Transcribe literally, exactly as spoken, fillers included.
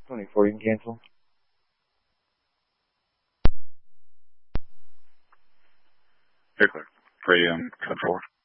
twenty-four, you can cancel. Very clear. For you, um, code four.